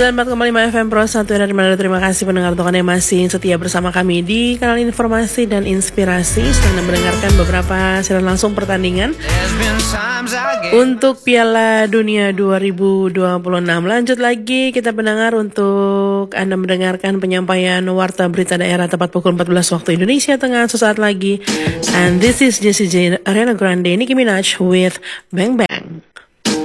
94,5 FM Pro 1 dari Manado. Terima kasih pendengar Tuhan yang masih setia bersama kami di kanal informasi dan inspirasi. Sedang mendengarkan beberapa siaran langsung pertandingan untuk Piala Dunia 2026. Lanjut lagi kita pendengar untuk Anda mendengarkan penyampaian warta berita daerah tepat pukul 14 waktu Indonesia Tengah sesaat lagi. And this is Jessie J, Ariana Grande, Nicki Minaj with Bang Bang.